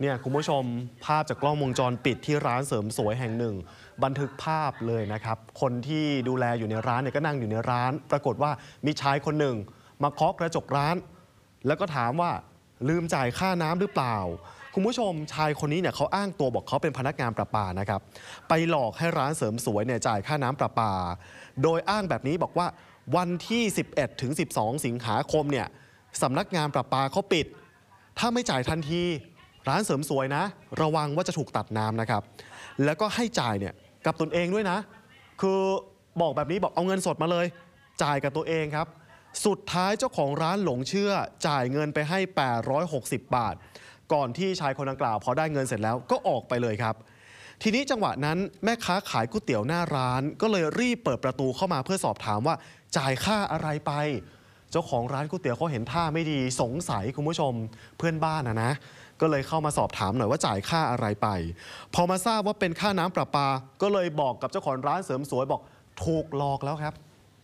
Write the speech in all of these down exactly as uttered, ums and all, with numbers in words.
เนี่ยคุณผู้ชมภาพจากกล้องวงจรปิดที่ร้านเสริมสวยแห่งหนึ่งบันทึกภาพเลยนะครับคนที่ดูแลอยู่ในร้านเนี่ยก็นั่งอยู่ในร้านปรากฏว่ามีชายคนหนึ่งมาเคาะกระจกร้านแล้วก็ถามว่าลืมจ่ายค่าน้ำหรือเปล่าคุณผู้ชมชายคนนี้เนี่ยเขาอ้างตัวบอกเขาเป็นพนักงานประปานะครับไปหลอกให้ร้านเสริมสวยเนี่ยจ่ายค่าน้ำประปาโดยอ้างแบบนี้บอกว่าวันที่สิบเอ็ดถึงสิบสองสิงหาคมเนี่ยสำนักงานประปาเขาปิดถ้าไม่จ่ายทันทีร้านเสริมสวยนะระวังว่าจะถูกตัดน้ำนะครับแล้วก็ให้จ่ายเนี่ยกับตนเองด้วยนะคือบอกแบบนี้บอกเอาเงินสดมาเลยจ่ายกับตัวเองครับสุดท้ายเจ้าของร้านหลงเชื่อจ่ายเงินไปให้แปดร้อยหกสิบบาทก่อนที่ชายคนดังกล่าวพอได้เงินเสร็จแล้วก็ออกไปเลยครับทีนี้จังหวะนั้นแม่ค้าขายก๋วยเตี๋ยวหน้าร้านก็เลยรีบเปิดประตูเข้ามาเพื่อสอบถามว่าจ่ายค่าอะไรไปเจ้าของร้านก๋วยเตี๋ยวเขาเห็นท่าไม่ดีสงสัยคุณผู้ชมเพื่อนบ้านนะนะก็เลยเข้ามาสอบถามหน่อยว่าจ่ายค่าอะไรไปพอมาทราบว่าเป็นค่าน้ำประปาก็เลยบอกกับเจ้าของร้านเสริมสวยบอกถูกหลอกแล้วครับ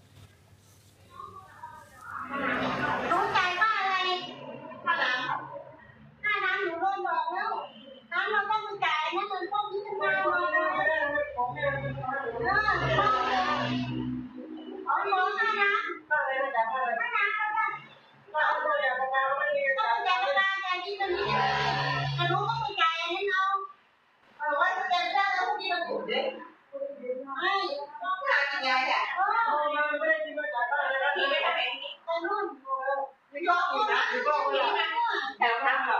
รู้ใจว่าอะไรค่าน้ำค่าน้ำหนูโดนหลอกแล้วน้ำเราต้องไปจ่ายนะเงินต้นที่จะมาเลยเออเอาหมอค่าน้ำค่าน้ำค่าน้ำค่าน้ำต้องจ่ายประกันจ่ายที่ตรงนี้แต่รู้ต้องไปจ่ายอันนั้นเอาเออว่าจะเจอได้แล้วพวกนี้มันถูกเด็กไม่ต้องจ่ายยังไงอ่ะเออไม่ได้กินไม่จ่ายก็เลยนะพี่ไม่ได้เป็นแต่นู่นไม่ยอมอีกนะไม่ยอมอีกนะแถวนั้นเหรอ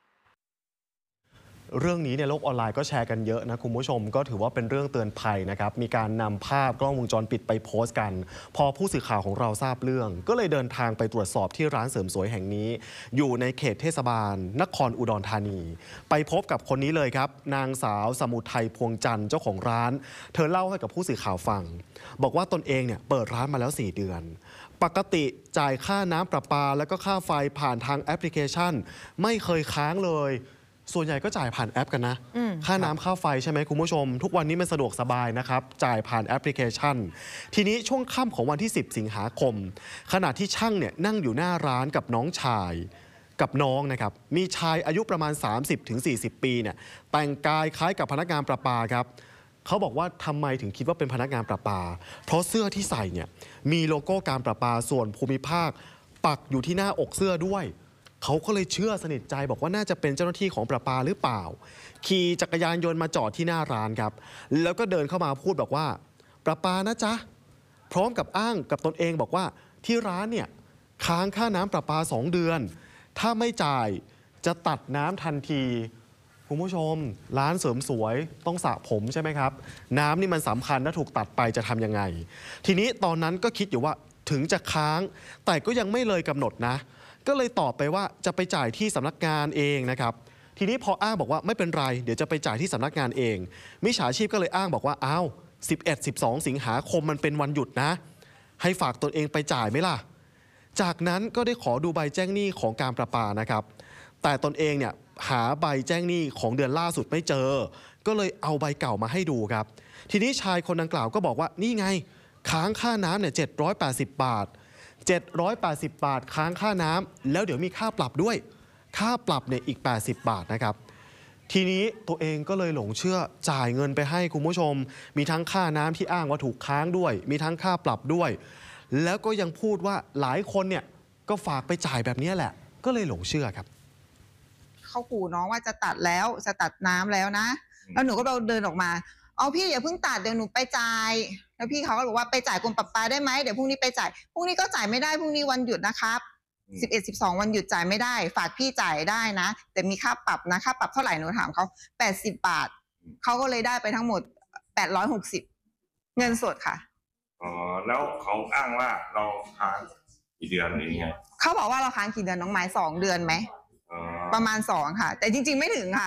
เรื่องนี้ในโลกออนไลน์ก็แชร์กันเยอะนะคุณผู้ชมก็ถือว่าเป็นเรื่องเตือนภัยนะครับมีการนำภาพกล้องวงจรปิดไปโพสต์กันพอผู้สื่อข่าวของเราทราบเรื่องก็เลยเดินทางไปตรวจสอบที่ร้านเสริมสวยแห่งนี้อยู่ในเขตเทศบาลนครอุดรธานีไปพบกับคนนี้เลยครับนางสาวสมุทัยพวงจันทร์เจ้าของร้านเธอเล่าให้กับผู้สื่อข่าวฟังบอกว่าตนเองเนี่ยเปิดร้านมาแล้วสี่เดือนปกติจ่ายค่าน้ำประปาแล้วก็ค่าไฟผ่านทางแอปพลิเคชันไม่เคยค้างเลยส่วนใหญ่ก็จ่ายผ่านแอปกันนะค่าน้ำค่าไฟใช่ไหมคุณผู้ชมทุกวันนี้มันสะดวกสบายนะครับจ่ายผ่านแอปพลิเคชันทีนี้ช่วงค่ำของวันที่สิบสิงหาคมขณะที่ช่างเนี่ยนั่งอยู่หน้าร้านกับน้องชายกับน้องนะครับมีชายอายุประมาณ สามสิบถึงสี่สิบ ปีเนี่ยแต่งกายคล้ายกับพนักงานประปาครับเขาบอกว่าทำไมถึงคิดว่าเป็นพนักงานประปาเพราะเสื้อที่ใส่เนี่ยมีโลโก้การประปาส่วนภูมิภาคปักอยู่ที่หน้าอกเสื้อด้วยเขาก็เลยเชื่อสนิทใจบอกว่าน่าจะเป็นเจ้าหน้าที่ของประปาหรือเปล่าขี่จักรยานยนต์มาจอดที่หน้าร้านครับแล้วก็เดินเข้ามาพูดบอกว่าประปานะจ๊ะพร้อมกับอ้างกับตนเองบอกว่าที่ร้านเนี่ยค้างค่าน้ำประปาสองเดือนถ้าไม่จ่ายจะตัดน้ำทันทีคุณผู้ชมร้านเสริมสวยต้องสระผมใช่ไหมครับน้ำนี่มันสำคัญถ้าถูกตัดไปจะทำยังไงทีนี้ตอนนั้นก็คิดอยู่ว่าถึงจะค้างแต่ก็ยังไม่เลยกำหนดนะก็เลยตอบไปว่าจะไปจ่ายที่สำนักงานเองนะครับทีนี้พออ้างบอกว่าไม่เป็นไรเดี๋ยวจะไปจ่ายที่สำนักงานเองมิจฉาชีพก็เลยอ้างบอกว่าอ้าวสิบเอ็ด สิบสองสิงหาคมมันเป็นวันหยุดนะให้ฝากตนเองไปจ่ายไหมล่ะจากนั้นก็ได้ขอดูใบแจ้งหนี้ของการประปานะครับแต่ตนเองเนี่ยหาใบแจ้งหนี้ของเดือนล่าสุดไม่เจอก็เลยเอาใบเก่ามาให้ดูครับทีนี้ชายคนดังกล่าวก็บอกว่านี่ไงค้างค่าน้ำเนี่ยเจ็ดร้อยแปดสิบบาทเจ็ดร้อยแปดสิบบาทค้างค่าน้ำแล้วเดี๋ยวมีค่าปรับด้วยค่าปรับเนี่ยอีกแปดสิบบาทนะครับทีนี้ตัวเองก็เลยหลงเชื่อจ่ายเงินไปให้คุณผู้ชมมีทั้งค่าน้ำที่อ้างว่าถูกค้างด้วยมีทั้งค่าปรับด้วยแล้วก็ยังพูดว่าหลายคนเนี่ยก็ฝากไปจ่ายแบบนี้แหละก็เลยหลงเชื่อครับเขาขู่น้องว่าจะตัดแล้วจะตัดน้ำแล้วนะแล้วหนูก็เดินออกมาเอาพี่อย่าเพิ่งตัดเดี๋ยวหนูไปจ่ายแล้วพี่เขาก็บอกว่าไปจ่ายกรมประปาได้ไหมเดี๋ยวพรุ่งนี้ไปจ่ายพรุ่งนี้ก็จ่ายไม่ได้พรุ่งนี้วันหยุดนะครับสิบเอ็ด สิบสองวันหยุดจ่ายไม่ได้ฝากพี่จ่ายได้นะแต่มีค่าปรับนะค่าปรับเท่าไหร่หนูถามเขาแปดสิบบาทเขาก็เลยได้ไปทั้งหมดแปดร้อยหกสิบเงินสดค่ะอ๋อแล้วเขาอ้างว่าเราค้างกี่เดือนหรือไงเขาบอกว่าเราค้างกี่เดือนน้องไม้สองเดือนไหมประมาณสองค่ะแต่จริงๆไม่ถึงค่ะ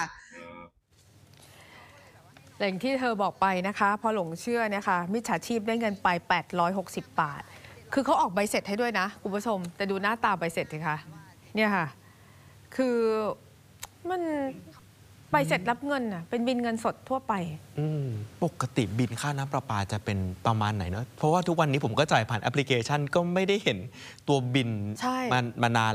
อย่างที่เธอบอกไปนะคะพอหลงเชื่อเนี่ยค่ะมิจฉาชีพได้เงินไปแปดร้อยหกสิบบาทคือเขาออกใบเสร็จให้ด้วยนะคุณผู้ชมแต่ดูหน้าตาใบเสร็จสิคะเนี่ยค่ะคือมันใบเสร็จรับเงินน่ะเป็นบินเงินสดทั่วไปปกติบินค่าน้ำประปาจะเป็นประมาณไหนเนาะเพราะว่าทุกวันนี้ผมก็จ่ายผ่านแอปพลิเคชันก็ไม่ได้เห็นตัวบินมามานาน